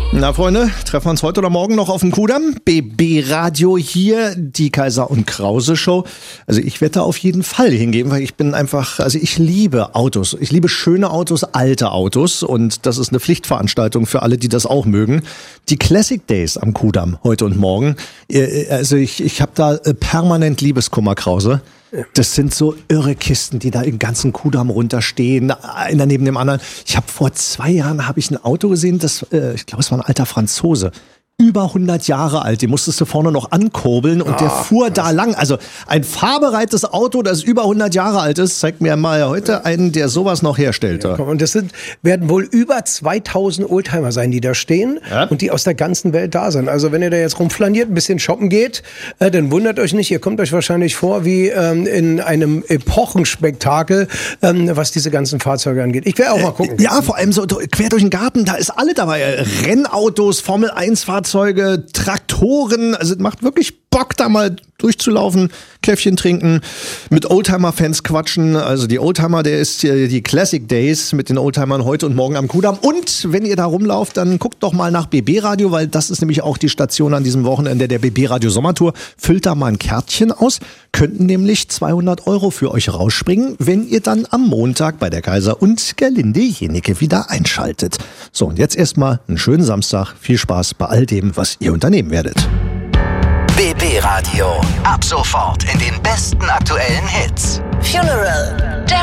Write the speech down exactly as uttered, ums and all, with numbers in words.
Na Freunde, treffen wir uns heute oder morgen noch auf dem Kudamm? B B-Radio hier, die Kaiser und Krause Show. Also ich werde da auf jeden Fall hingehen, weil ich bin einfach, also ich liebe Autos. Ich liebe schöne Autos, alte Autos und das ist eine Pflichtveranstaltung für alle, die das auch mögen. Die Classic Days am Kudamm, heute und morgen. Also ich, ich habe da permanent Liebeskummer, Krause. Das sind so irre Kisten, die da im ganzen Kudamm runterstehen, einer neben dem anderen. Ich habe vor zwei Jahren habe ich ein Auto gesehen, das, äh, ich glaube, es war ein alter Franzose. Über hundert Jahre alt, den musstest du vorne noch ankurbeln und oh, der fuhr da lang. Also ein fahrbereites Auto, das über hundert Jahre alt ist, zeigt mir mal heute einen, der sowas noch herstellt. Ja, und das sind, werden wohl über zweitausend Oldtimer sein, die da stehen ja? und die aus der ganzen Welt da sind. Also wenn ihr da jetzt rumflaniert, ein bisschen shoppen geht, äh, dann wundert euch nicht, ihr kommt euch wahrscheinlich vor wie ähm, in einem Epochenspektakel, ähm, was diese ganzen Fahrzeuge angeht. Ich werde auch mal gucken. Äh, ja, vor allem so quer durch den Garten, da ist alle dabei. Rennautos, Formel eins Fahrzeuge. Fahrzeuge, Traktoren, also es macht wirklich Bock, da mal durchzulaufen, Käffchen trinken, mit Oldtimer-Fans quatschen. Also die Oldtimer, der ist die Classic Days mit den Oldtimern heute und morgen am Kudamm. Und wenn ihr da rumlauft, dann guckt doch mal nach B B-Radio, weil das ist nämlich auch die Station an diesem Wochenende der B B-Radio Sommertour. Füllt da mal ein Kärtchen aus, könnten nämlich zweihundert Euro für euch rausspringen, wenn ihr dann am Montag bei der Kaiser und Gerlinde Jennecke wieder einschaltet. So, und jetzt erstmal einen schönen Samstag. Viel Spaß bei all dem, was ihr unternehmen werdet. B B-Radio. Ab sofort in den besten aktuellen Hits. Funeral.